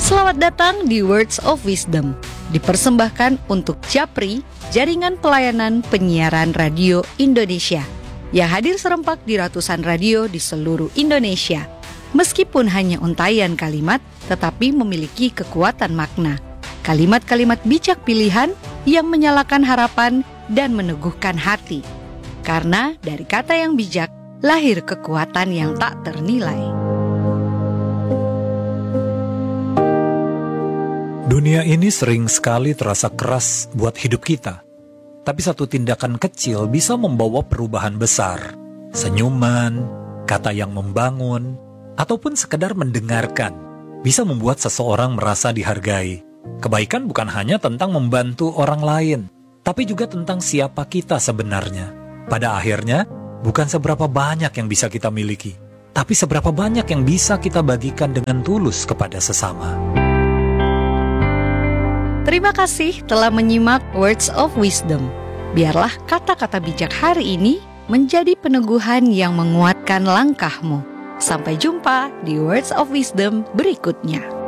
Selamat datang di Words of Wisdom, dipersembahkan untuk Japri, Jaringan Pelayanan Penyiaran Radio Indonesia, yang hadir serempak di ratusan radio di seluruh Indonesia. Meskipun hanya untaian kalimat, tetapi memiliki kekuatan makna. Kalimat-kalimat bijak pilihan yang menyalakan harapan dan meneguhkan hati. Karena dari kata yang bijak, lahir kekuatan yang tak ternilai. Dunia ini sering sekali terasa keras buat hidup kita. Tapi satu tindakan kecil bisa membawa perubahan besar. Senyuman, kata yang membangun, ataupun sekedar mendengarkan bisa membuat seseorang merasa dihargai. Kebaikan bukan hanya tentang membantu orang lain, tapi juga tentang siapa kita sebenarnya. Pada akhirnya, bukan seberapa banyak yang bisa kita miliki, tapi seberapa banyak yang bisa kita bagikan dengan tulus kepada sesama. Terima kasih telah menyimak Words of Wisdom. Biarlah kata-kata bijak hari ini menjadi peneguhan yang menguatkan langkahmu. Sampai jumpa di Words of Wisdom berikutnya.